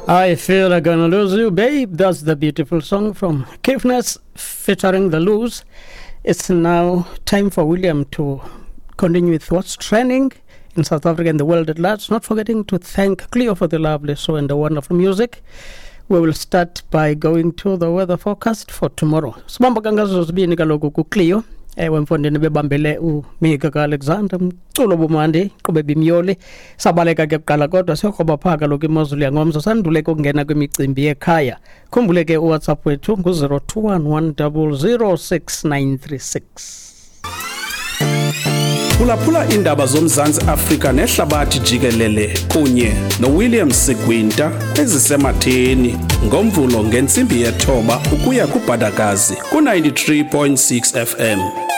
I feel I'm gonna lose you, babe. That's the beautiful song from Kiffness featuring The Lose. It's now time for William to continue with what's trending in South Africa and the world at large. Not forgetting to thank Cleo for the lovely show and the wonderful music. We will start by going to the weather forecast for tomorrow. Sibamba kangazo zibini kaloku ku Cleo. Wemfondini bebambele uMika kaAlexander mculo bomande qhube bimyoli sabaleka ke kuqala kodwa sekhoba phaka lokho imozulu yangomso sandule ukungena kwimicimbi ekhaya. Khumbule ke uWhatsApp wethu ngu-021100696. Phulaphula indaba zomzansi Afrika nehlabathi jikelele kunye noWilliam Sigwinta ezisematheni ngomvulo ngentsimbi ye9 ukuya kuBhadakazi ku93.6 FM.